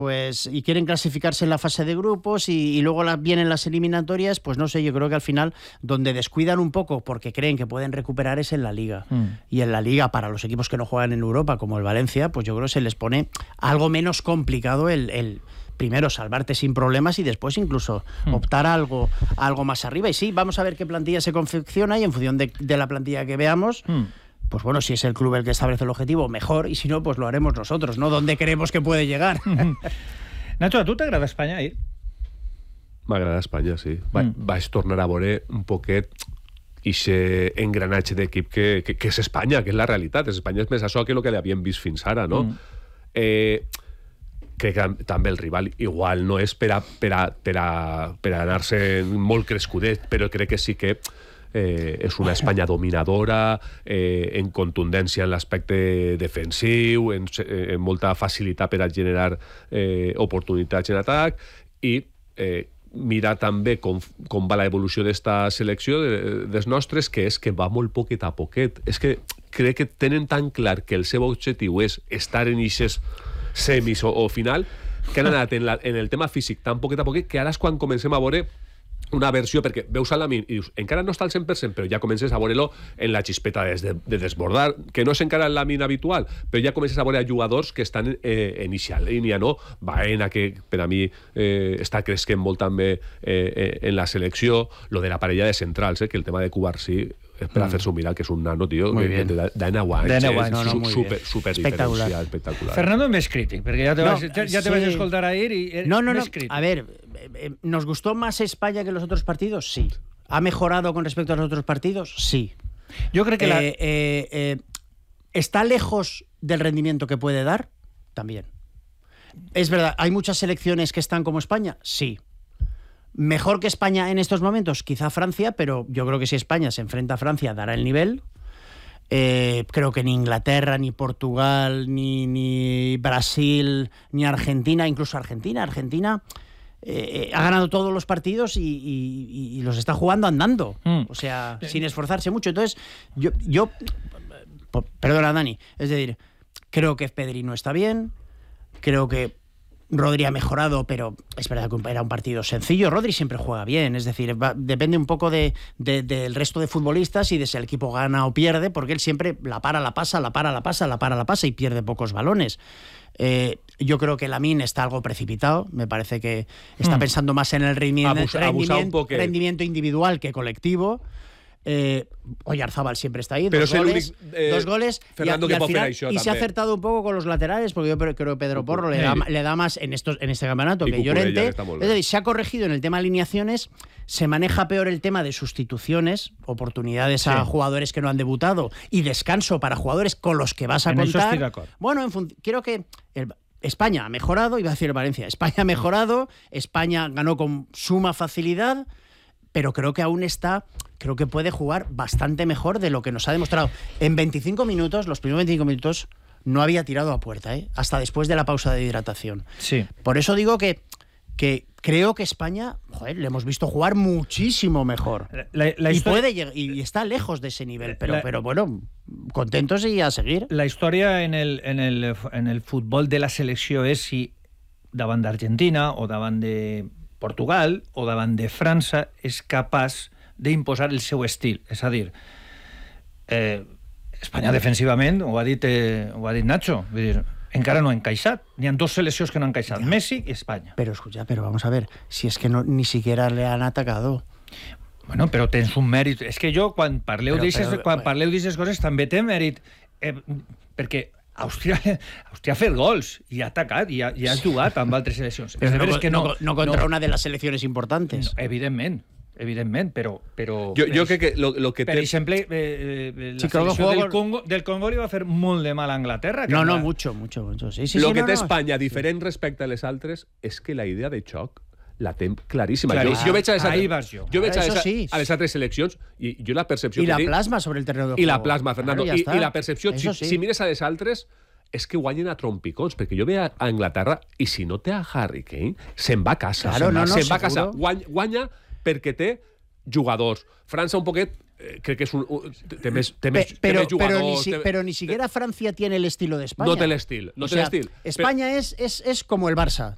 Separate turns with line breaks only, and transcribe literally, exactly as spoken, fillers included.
pues y quieren clasificarse en la fase de grupos y, y luego la, vienen las eliminatorias, pues no sé, yo creo que al final donde descuidan un poco porque creen que pueden recuperar es en la Liga. Mm. Y en la Liga, para los equipos que no juegan en Europa, como el Valencia, pues yo creo que se les pone algo menos complicado el, el primero salvarte sin problemas y después incluso mm. optar a algo, a algo más arriba. Y sí, vamos a ver qué plantilla se confecciona y en función de, de la plantilla que veamos... Mm. Pues bueno, si es el club el que establece el objetivo, mejor, y si no, pues lo haremos nosotros, ¿no? ¿Dónde creemos que puede llegar?
Nacho, a tu t'agrada Espanya, ir?
M'agrada Espanya, sí. Va, mm. Vaig tornar a veure un poquet ixe engranatge d'equip que, que, que és Espanya, que és la realitat. Espanya és més això que el que l'havíem vist fins ara, no? Mm. Eh, crec que també el rival igual no és per a, per a, per a, per a anar-se molt crescudet, però crec que sí que Eh, és una Espanya dominadora, eh, en contundència en l'aspecte defensiu, en, en molta facilitat per a generar eh, oportunitats en atac, i eh, mirar també com, com va l'evolució d'esta selecció de, dels nostres, que és que va molt poquet a poquet. És que crec que tenen tan clar que el seu objectiu és estar en eixes semis o, o final, que han anat en, la, en el tema físic tan poquet a poquet, que ara és quan comencem a veure una versió, perquè veus a Lamine i dius, encara no està al cent per cent, però ja comences a veure-lo en la xispeta de, de desbordar, que no és encara el Lamine habitual, però ja comences a veure a jugadors que estan eh, en eixa línia, no? Baena, que per a mi eh, està cresquent molt també eh, en la selecció, lo de la parella de centrals, eh, que el tema de Cubarsí és per a fer-se un mirar, que és un nano, tio, de nou anys,
no, no,
super, super diferencial, espectacular.
Fernando és més crític, perquè ja te,
no,
vas, ja, ja te
sí.
vas a escoltar a ir i
no, no, no.
crític.
A ver, ¿nos gustó más España que los otros partidos? Sí. ¿Ha mejorado con respecto a los otros partidos? Sí.
Yo creo que
eh,
la...
eh, eh, ¿está lejos del rendimiento que puede dar? También. Es verdad, ¿hay muchas selecciones que están como España? Sí. Mejor que España en estos momentos, quizá Francia, pero yo creo que si España se enfrenta a Francia dará el nivel. Eh, creo que ni Inglaterra, ni Portugal, ni, ni Brasil, ni Argentina, incluso Argentina, Argentina eh, ha ganado todos los partidos y, y, y los está jugando andando, mm. o sea, sí. sin esforzarse mucho. Entonces, yo, yo, perdona Dani, es decir, creo que Pedri no está bien, creo que Rodri ha mejorado, pero es verdad que era un partido sencillo. Rodri siempre juega bien, es decir, va, depende un poco de, de, del resto de futbolistas y de si el equipo gana o pierde, porque él siempre la para, la pasa, la para, la pasa, la para, la pasa y pierde pocos balones. Eh, yo creo que Lamine está algo precipitado, me parece que está mm. pensando más en el rendimiento,
Abus,
rendimiento, rendimiento individual que colectivo. Eh, Oyarzábal siempre está ahí,
pero
dos, goles, eh, dos goles
Fernando
y, y,
que
al final,
això,
y se ha acertado un poco con los laterales, porque yo creo que Pedro Porro le da, le da más en, estos, en este campeonato y que Llorente. Es decir, se ha corregido en el tema de alineaciones, se maneja peor el tema de sustituciones, oportunidades sí. a jugadores que no han debutado y descanso para jugadores con los que vas a
en
contar.
Eso estoy
bueno, en creo que el, España ha mejorado, iba a decir Valencia, España ha mejorado, España ganó con suma facilidad, pero creo que aún está, creo que puede jugar bastante mejor de lo que nos ha demostrado. En veinticinco minutos, los primeros veinticinco minutos, no había tirado a puerta, ¿eh? Hasta después de la pausa de hidratación.
Sí.
Por eso digo que, que creo que España, joder, le hemos visto jugar muchísimo mejor. La, la y, puede llegar, y está lejos de ese nivel, pero, la, pero bueno, contentos y a seguir.
La historia en el, en el, en el fútbol de la selecció és si davant d'Argentina o davant de Portugal o davant de França és capaç d'imposar el seu estil. És a dir, eh, Espanya defensivament, ho ha dit, eh, ho ha dit Nacho, vull dir, encara no ha encaixat. N'hi ha dos seleccions que no han encaixat, Messi i Espanya.
Pero escucha, pero vamos a ver, si es que no, ni siquiera le han atacado.
Bueno, però tens un mèrit. És que jo, quan parleu d'aquestes coses, també té mèrit, eh, perquè Àustria, Àustria ha fet gols i ha atacat i ha, i ha jugat amb altres seleccions.
Però no, que no, no, no contra no, una de les seleccions importantes.
No, evidentment, evidentment, però... però
jo, jo crec que lo, lo que
per
té...
exemple, eh, la
sí,
selecció del Congo, del Congo li va fer molt de mal a Anglaterra.
No, no, mucho, mucho, mucho. Sí, sí,
lo
sí,
que
no,
té
no,
Espanya,
sí.
diferent respecte a les altres, és que la idea de xoc la té claríssima.
claríssima.
Jo, jo veig a les altres,
Ahí vas jo.
jo veig a les,
sí.
a les altres seleccions i jo la percepció...
I la
que
plasma sobre el terreno de juego.
I la plasma, Fernando.
Claro,
I, I la percepció, si,
sí.
si mires a les altres, és que guanyen a trompicons, perquè jo veig a Anglaterra i si no té a Harry Kane, se'n va a casa.
Claro,
se'n va,
no, no,
se'n va a casa.
seguro.
Guanya, guanya perquè té jugadors. França un poquet, eh, crec que és un, un, té, més, té, més,
pero,
té més jugadors.
Pero ni, si,
té,
pero ni siquiera Francia tiene el estilo de España.
No té l'estil. No
o
té
sea,
l'estil.
España pero, es, es, es como el Barça.